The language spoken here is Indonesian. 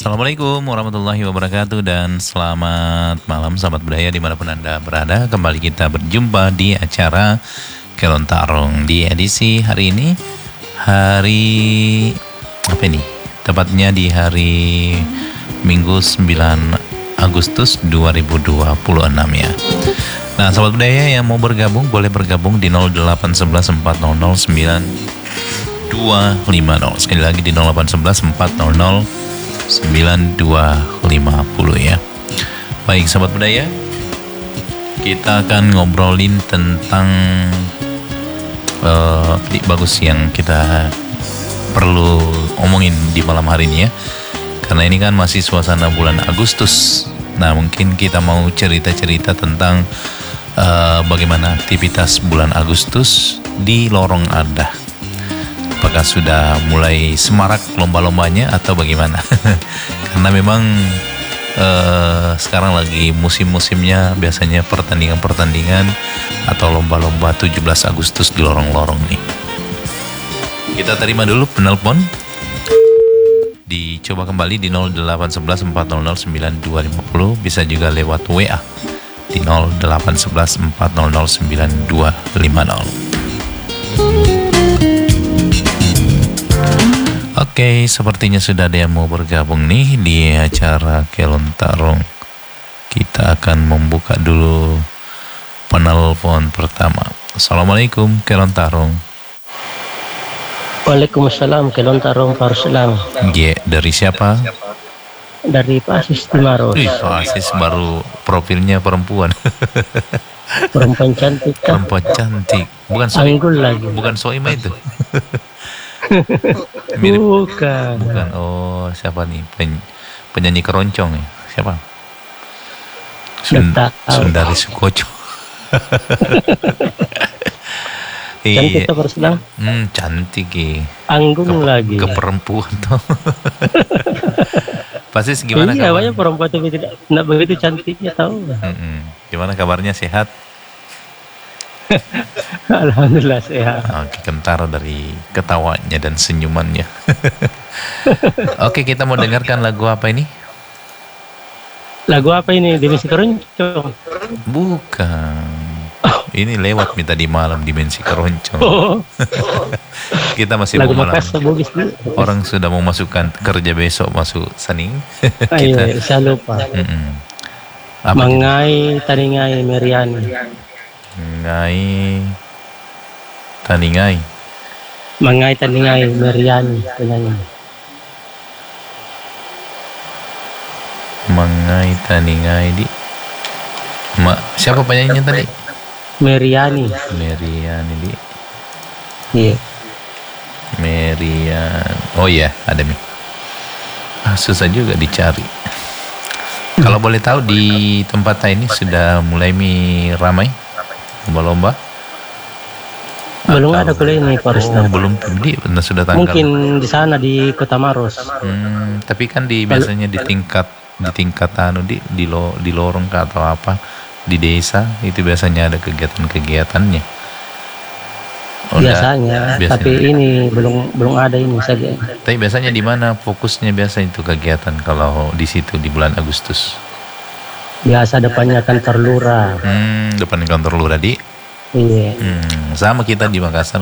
Assalamualaikum warahmatullahi wabarakatuh dan selamat malam sahabat budaya dimanapun Anda berada. Kembali kita berjumpa di acara Kelontarung di edisi hari ini. Hari apa ini? Tepatnya di hari Minggu 9 Agustus 2026 ya. Nah sahabat budaya yang mau bergabung boleh bergabung di 0811 400 9250. Sekali lagi di 0811 400 9250 ya. Baik sahabat budaya, kita akan ngobrolin tentang bagus yang kita perlu omongin di malam hari ini ya. Karena ini kan masih suasana bulan Agustus. Nah mungkin kita mau cerita-cerita tentang bagaimana aktivitas bulan Agustus di lorong Anda. Apakah sudah mulai semarak lomba-lombanya atau bagaimana? Karena memang sekarang lagi musim-musimnya biasanya pertandingan-pertandingan atau lomba-lomba 17 Agustus di lorong-lorong nih. Kita terima dulu penelpon. Dicoba kembali di 0811 400 9250. Bisa juga lewat WA di 0811 400 9250. Oke, sepertinya sudah ada yang mau bergabung nih di acara Kelontarung. Kita akan membuka dulu penelpon pertama. Assalamualaikum Kelontarung. Waalaikumsalam Kelontarung Farselang. Dari siapa? Dari Pak Asis Timaros. Pak Asis baru profilnya perempuan. Perempuan cantik kan? Perempuan cantik. Bukan Anggul lagi. Bukan Soima itu. Bukan. Oh siapa nih penyanyi keroncong ya? Siapa? Sundari Sukoco. Cantik tuh Farselang. Cantik ya. Anggung lagi. Ke perempuan tuh. Pasti gimana? Iya, banyak perempuan itu tidak begitu cantiknya tahu. Gimana kabarnya, sehat? Alhamdulillah sehat. Oke, kentara dari ketawanya dan senyumannya. Oke, kita mau dengarkan lagu apa ini? Lagu apa ini? Dimensi Keroncong? Bukan. Ini lewat minta di malam Dimensi Keroncong. Kita masih lagu mau malam. Orang sudah mau masukkan kerja besok masuk Senin. Iya, saya lupa. Mangai Taningai Meriani. Mangai Taningai Meriani penyanyi. Mangai Taningai di siapa penyanyinya tadi? Meriani di. Iya. Merian. Oh iya, ada nih. Susah juga dicari. Kalau boleh tahu di tempat ini sudah mulai ramai lomba-lomba? Belum ada kuliah ini Pak Rustam. Belum sudah tanggal. Mungkin di sana di Kota Maros. Tapi kan biasanya di tingkat di lorong atau apa di desa itu biasanya ada kegiatan-kegiatannya. Biasanya, tapi ini belum ada ini saja. Tapi biasanya di mana fokusnya biasa itu kegiatan kalau di situ di bulan Agustus? Biasa depannya kantor lurah. Depan kantor lurah di. Iya. Sama kita di Makassar